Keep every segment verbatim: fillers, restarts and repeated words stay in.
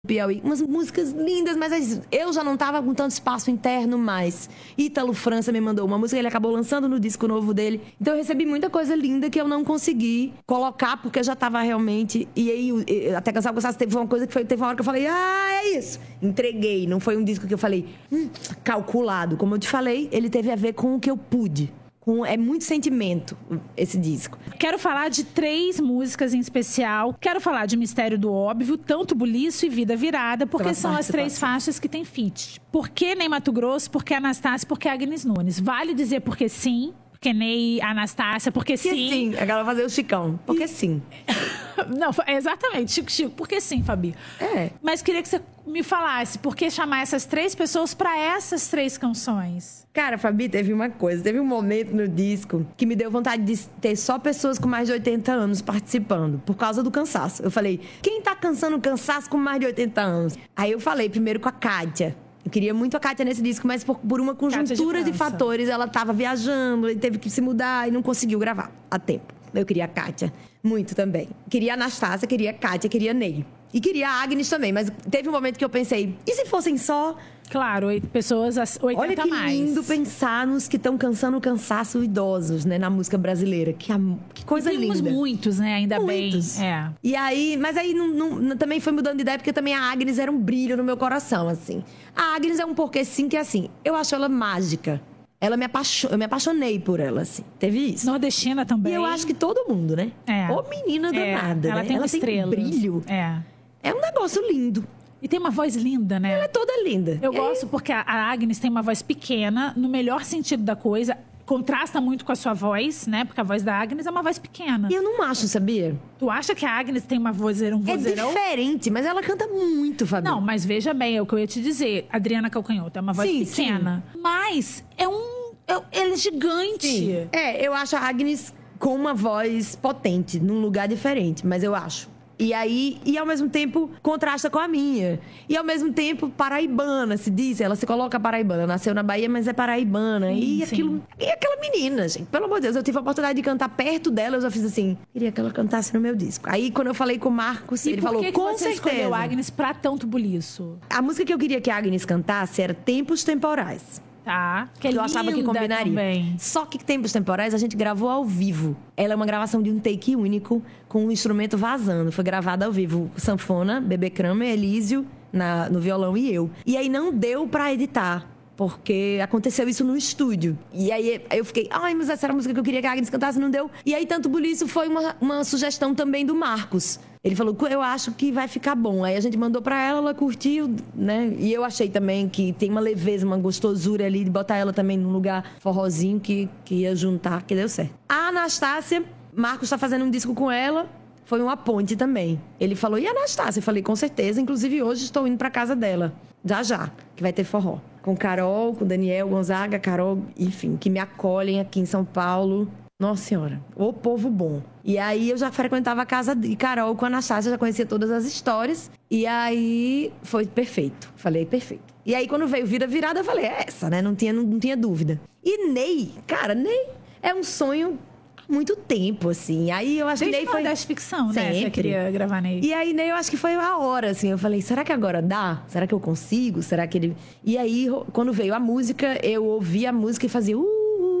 Piauí, umas músicas lindas, mas eu já não tava com tanto espaço interno mais. Ítalo França me mandou uma música, ele acabou lançando no disco novo dele. Então eu recebi muita coisa linda que eu não consegui colocar, porque eu já tava realmente... E aí, até Cansar Gostoso, teve uma coisa que foi, teve uma hora que eu falei, ah, é isso. Entreguei, não foi um disco que eu falei, hum, calculado. Como eu te falei, ele teve a ver com o que eu pude. Com, é muito sentimento, esse disco. Quero falar de três músicas em especial. Quero falar de Mistério do Óbvio, Tanto Buliço e Vida Virada, porque Pela são as três faixas que tem feat. Por que Ney Matogrosso? Por que Anastácia? Por que Agnes Nunes? Vale dizer porque sim, porque Ney, Anastácia, porque sim. Porque sim, agora fazer o Chicão. Porque e... sim. Não, exatamente, Chico Chico. Porque sim, Fabi. É. Mas queria que você me falasse por que chamar essas três pessoas para essas três canções. Cara, Fabi, teve uma coisa. Teve um momento no disco que me deu vontade de ter só pessoas com mais de oitenta anos participando, por causa do cansaço. Eu falei, quem tá cansando o cansaço com mais de oitenta anos? Aí eu falei primeiro com a Kátia. Eu queria muito a Kátia nesse disco, mas por, por uma conjuntura de, de fatores, ela tava viajando e teve que se mudar e não conseguiu gravar a tempo. Eu queria a Kátia muito também. Queria a Anastácia, queria a Kátia, queria a Ney. E queria a Agnes também, mas teve um momento que eu pensei, e se fossem só... Claro, pessoas oitenta Olha que mais. lindo pensar nos que estão cansando o cansaço idosos, né, na música brasileira. Que, que coisa e linda. Temos muitos, né, ainda muitos. bem. É. E aí, mas aí não, não, também foi mudando de ideia, porque também a Agnes era um brilho no meu coração, assim. A Agnes é um porquê sim que, assim, eu acho ela mágica. Ela me apaixonou, eu me apaixonei por ela, assim. Teve isso. Nordestina também. E eu acho que todo mundo, né? É. Ô menina danada, é. Ela né? tem ela uma tem estrela. brilho. É. É um negócio lindo. E tem uma voz linda, né? Ela é toda linda. Eu e gosto aí... porque a Agnes tem uma voz pequena, no melhor sentido da coisa. Contrasta muito com a sua voz, né? Porque a voz da Agnes é uma voz pequena. E eu não acho, sabia? Tu acha que a Agnes tem uma vozeira, um vozeirão? É diferente, mas ela canta muito, Fabi. Não, mas veja bem, é o que eu ia te dizer. Adriana Calcanhoto é uma voz sim, pequena. Sim. Mas é um... É, ela é gigante. Sim. É, eu acho a Agnes com uma voz potente, num lugar diferente, mas eu acho. E aí, e ao mesmo tempo, contrasta com a minha. E ao mesmo tempo, paraibana, se diz. Ela se coloca paraibana. Nasceu na Bahia, mas é paraibana. Hum, e aquilo. Sim. E aquela menina, gente. Pelo amor de Deus, eu tive a oportunidade de cantar perto dela. Eu já fiz assim, queria que ela cantasse no meu disco. Aí, quando eu falei com o Marcos, e ele falou, que com que você certeza. escolheu a Agnes pra Tanto Buliço? A música que eu queria que a Agnes cantasse era Tempos Temporais. Tá, que é eu achava que combinaria. Também. Só que Tempos Temporais a gente gravou ao vivo. Ela é uma gravação de um take único, com um instrumento vazando. Foi gravada ao vivo. Sanfona, Bebê Kramer, Elísio na, no violão e eu. E aí não deu pra editar, porque aconteceu isso no estúdio. E aí eu fiquei, ai, mas essa era a música que eu queria que a Agnes cantasse, não deu. E aí Tanto Buliço foi uma, uma sugestão também do Marcos. Ele falou, eu acho que vai ficar bom. Aí a gente mandou pra ela, ela curtiu, né? E eu achei também que tem uma leveza, uma gostosura ali, de botar ela também num lugar forrozinho que, que ia juntar, que deu certo. A Anastácia, Marcos tá fazendo um disco com ela, foi uma ponte também. Ele falou, e a Anastácia? Eu falei, com certeza. Inclusive, hoje estou indo pra casa dela, já já, que vai ter forró. Com Carol, com Daniel Gonzaga, Carol, enfim, que me acolhem aqui em São Paulo. Nossa Senhora, o povo bom. E aí eu já frequentava a casa de Carol com a Anastácia, já conhecia todas as histórias. E aí foi perfeito. Falei, perfeito. E aí quando veio Vida Virada, eu falei, é essa, né? Não tinha, não, não tinha dúvida. E Ney, cara, Ney é um sonho há muito tempo, assim. Aí eu acho Desde que Ney foi... Desde ficção, né? Sempre. Você queria gravar Ney. E aí Ney eu acho que foi a hora, assim. Eu falei, será que agora dá? Será que eu consigo? Será que ele... E aí, quando veio a música, eu ouvia a música e fazia... Uh,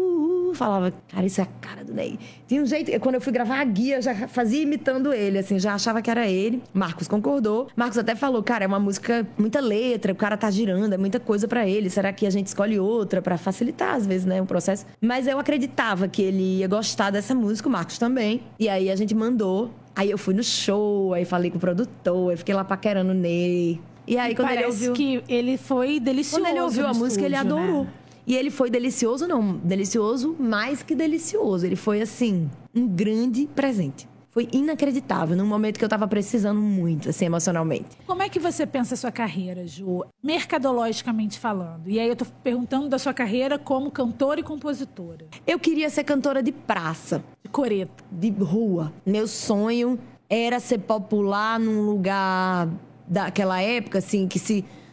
falava, cara, isso é a cara do Ney. Tinha um jeito, quando eu fui gravar a guia, eu já fazia imitando ele, assim, já achava que era ele. Marcos concordou. Marcos até falou, cara, é uma música, muita letra, o cara tá girando, é muita coisa pra ele. Será que a gente escolhe outra pra facilitar, às vezes, né, o processo? Mas eu acreditava que ele ia gostar dessa música, o Marcos também. E aí a gente mandou. Aí eu fui no show, aí falei com o produtor, aí fiquei lá paquerando o Ney. E aí, e quando ele ouviu... que ele foi delicioso. Quando ele ouviu a música, estúdio, ele adorou. Né? E ele foi delicioso, não, delicioso mais que delicioso. Ele foi, assim, um grande presente. Foi inacreditável, num momento que eu tava precisando muito, assim, emocionalmente. Como é que você pensa a sua carreira, Ju? Mercadologicamente falando. E aí eu tô perguntando da sua carreira como cantora e compositora. Eu queria ser cantora de praça. De coreto. De rua. Meu sonho era ser popular num lugar daquela época, assim, que se...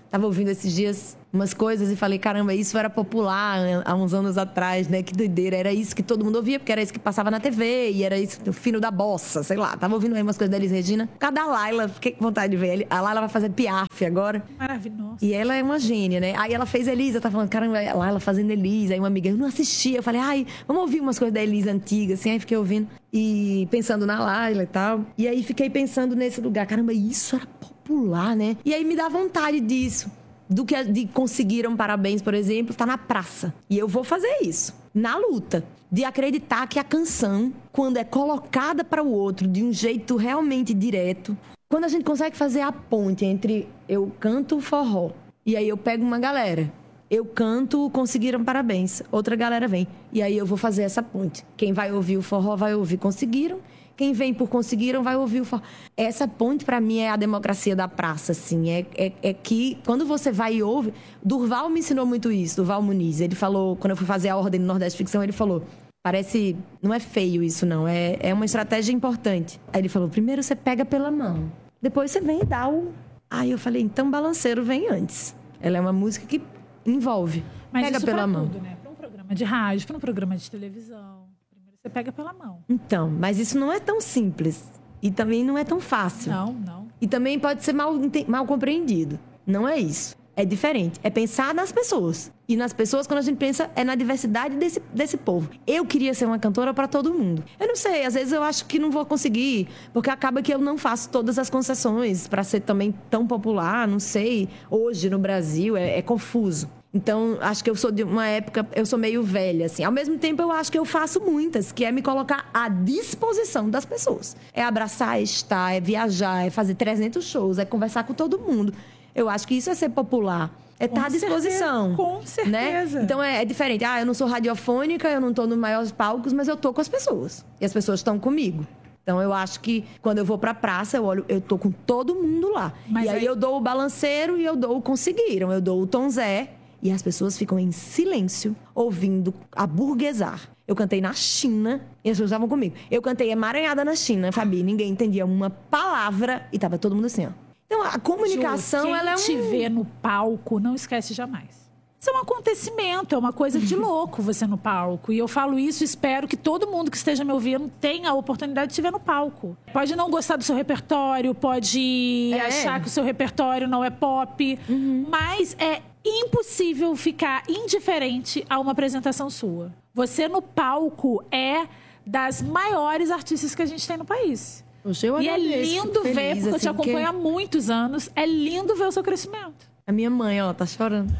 Tava ouvindo esses dias umas coisas e falei, caramba, isso era popular há uns anos atrás, né? Que doideira. Era isso que todo mundo ouvia, porque era isso que passava na T V. E era isso, o fino da bossa, sei lá. Tava ouvindo aí umas coisas da Elis Regina. Por causa da Laila, fiquei com vontade de ver. A Laila vai fazer Piaf agora. Maravilhoso. E ela é uma gênia, né? Aí ela fez Elisa, tá falando, caramba, a Laila fazendo Elisa. Aí uma amiga, eu não assistia. Eu falei, ai, vamos ouvir umas coisas da Elisa antiga, assim. Aí fiquei ouvindo e pensando na Laila e tal. E aí fiquei pensando nesse lugar, caramba, isso era popular, né? E aí me dá vontade disso. Do que de Conseguiram Parabéns, por exemplo, tá na praça. E eu vou fazer isso, na luta. De acreditar que a canção, quando é colocada para o outro de um jeito realmente direto, quando a gente consegue fazer a ponte entre eu canto o forró e aí eu pego uma galera, eu canto Conseguiram Parabéns, outra galera vem. E aí eu vou fazer essa ponte. Quem vai ouvir o forró vai ouvir Conseguiram. Quem vem por Conseguiram vai ouvir o forró. Essa ponte, pra mim, é a democracia da praça, assim. É, é, é que, quando você vai e ouve... Durval me ensinou muito isso, Durval Muniz. Ele falou, quando eu fui fazer a Ordem no Nordeste Ficção, ele falou... Parece... Não é feio isso, não. É, é uma estratégia importante. Aí ele falou, primeiro você pega pela mão. Depois você vem e dá o... Aí eu falei, então Balanceiro vem antes. Ela é uma música que envolve. Mas pega isso pela pra mão. tudo, né? Pra um programa de rádio, pra um programa de televisão... Você pega pela mão. Então, mas isso não é tão simples. E também não é tão fácil. Não, não. E também pode ser mal, mal compreendido. Não é isso. É diferente. É pensar nas pessoas. E nas pessoas, quando a gente pensa, é na diversidade desse, desse povo. Eu queria ser uma cantora para todo mundo. Eu não sei, às vezes eu acho que não vou conseguir. Porque acaba que eu não faço todas as concessões para ser também tão popular. Não sei. Hoje, no Brasil, é, é confuso. Então, acho que eu sou de uma época... Eu sou meio velha, assim. Ao mesmo tempo, eu acho que eu faço muitas, que é me colocar à disposição das pessoas. É abraçar, é estar, é viajar, é fazer trezentos shows, é conversar com todo mundo. Eu acho que isso é ser popular. É estar à disposição. Com certeza. Né? Então, é, é diferente. Ah, eu não sou radiofônica, eu não estou nos maiores palcos, mas eu estou com as pessoas. E as pessoas estão comigo. Então, eu acho que quando eu vou pra praça, eu olho, eu tô com todo mundo lá. Mas e aí, aí eu dou o Balanceiro e eu dou o Conseguiram. Eu dou o Tom Zé. E as pessoas ficam em silêncio, ouvindo a burguesar. Eu cantei na China e as pessoas estavam comigo. Eu cantei Emaranhada na China, Fabi. Ninguém entendia uma palavra e tava todo mundo assim, ó. Então, a comunicação, Ju, ela é um... quem te vê no palco, não esquece jamais. Isso é um acontecimento, é uma coisa de louco você no palco. E eu falo isso, espero que todo mundo que esteja me ouvindo tenha a oportunidade de te ver no palco. Pode não gostar do seu repertório, pode é. achar que o seu repertório não é pop, uhum. mas é impossível ficar indiferente a uma apresentação sua. Você no palco é das maiores artistas que a gente tem no país. Poxa, eu e é lindo feliz, ver, porque assim, eu te acompanho porque... há muitos anos, é lindo ver o seu crescimento. A minha mãe, ó, tá chorando.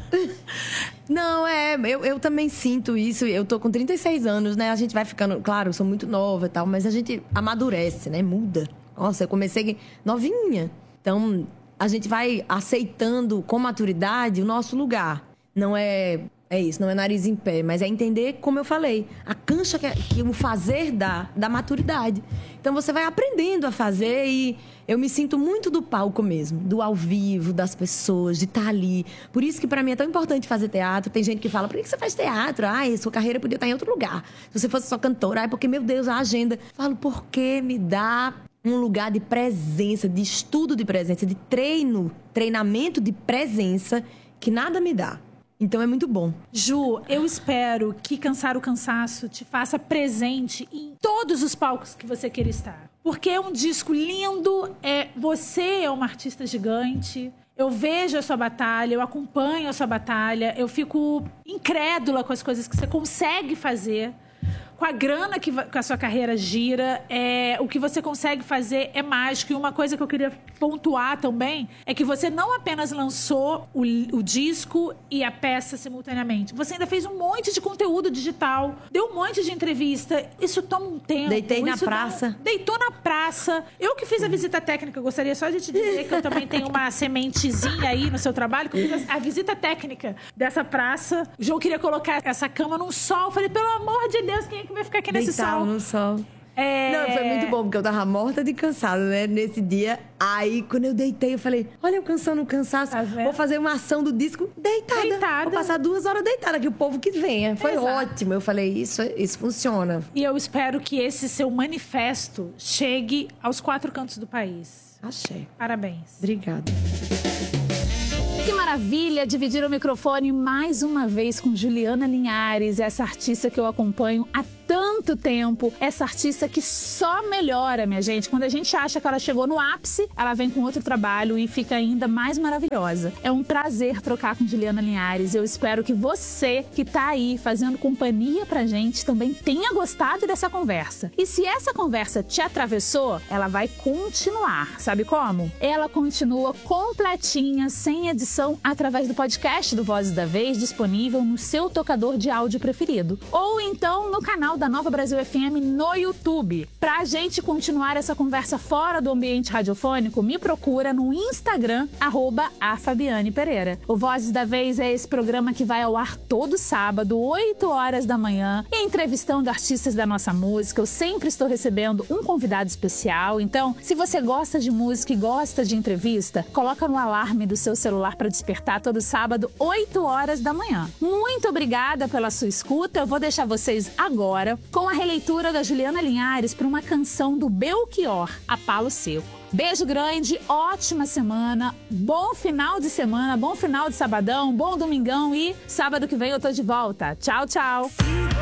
Não, é, eu, eu também sinto isso. Eu tô com trinta e seis anos, né? A gente vai ficando... Claro, eu sou muito nova e tal, mas a gente amadurece, né? Muda. Nossa, eu comecei novinha. Então, a gente vai aceitando com maturidade o nosso lugar. Não é... É isso, não é nariz em pé, mas é entender, como eu falei, a cancha que, que o fazer dá, da maturidade. Então, você vai aprendendo a fazer e eu me sinto muito do palco mesmo, do ao vivo, das pessoas, de estar ali. Por isso que, para mim, é tão importante fazer teatro. Tem gente que fala, por que você faz teatro? Ai, sua carreira podia estar em outro lugar. Se você fosse só cantora, ai, porque, meu Deus, a agenda. Falo, porque me dá um lugar de presença, de estudo de presença, de treino, treinamento de presença, que nada me dá. Então é muito bom. Ju, eu espero que Cansar o Cansaço te faça presente em todos os palcos que você queira estar. Porque é um disco lindo, é, você é uma artista gigante. Eu vejo a sua batalha, eu acompanho a sua batalha. Eu fico incrédula com as coisas que você consegue fazer. Com a grana que a sua carreira gira, é, o que você consegue fazer é mágico. E uma coisa que eu queria pontuar também é que você não apenas lançou o, o disco e a peça simultaneamente. Você ainda fez um monte de conteúdo digital, deu um monte de entrevista. Isso toma um tempo. Deitei na isso praça. Dá, deitou na praça. Eu que fiz a visita técnica, eu gostaria só de te dizer que eu também tenho uma sementezinha aí no seu trabalho, que eu fiz a, a visita técnica dessa praça. O João queria colocar essa cama num sol. Eu falei, pelo amor de Deus, quem é que vai ficar aqui nesse Deitava sol? no sol. É... Não, foi muito bom, porque eu tava morta de cansada, né? Nesse dia. Aí, quando eu deitei, eu falei, olha eu cansando o cansaço. Tá vendo? Vou fazer uma ação do disco deitada. Deitada. Vou passar duas horas deitada, que o povo que venha. Foi Exato. ótimo. Eu falei, isso, isso funciona. E eu espero que esse seu manifesto chegue aos quatro cantos do país. Achei. Parabéns. Obrigada. Que maravilha. maravilha dividir o microfone mais uma vez com Juliana Linhares, essa artista que eu acompanho há tanto tempo, essa artista que só melhora, minha gente. Quando a gente acha que ela chegou no ápice, ela vem com outro trabalho e fica ainda mais maravilhosa. É um prazer trocar com Juliana Linhares. Eu espero que você que tá aí fazendo companhia pra gente também tenha gostado dessa conversa. E se essa conversa te atravessou, ela vai continuar. Sabe como? Ela continua completinha, sem edição, através do podcast do Vozes da Vez, disponível no seu tocador de áudio preferido. Ou então no canal da Nova Brasil F M no YouTube. Pra gente continuar essa conversa fora do ambiente radiofônico, me procura no Instagram, arroba a Fabiane Pereira. O Vozes da Vez é esse programa que vai ao ar todo sábado, oito horas da manhã, entrevistando artistas da nossa música. Eu sempre estou recebendo um convidado especial. Então, se você gosta de música e gosta de entrevista, coloca no alarme do seu celular para despertar todo sábado, oito horas da manhã. Muito obrigada pela sua escuta. Eu vou deixar vocês agora com a releitura da Juliana Linhares para uma canção do Belchior, A Palo Seco. Beijo grande, ótima semana, bom final de semana, bom final de sabadão, bom domingão e sábado que vem eu tô de volta. Tchau, tchau!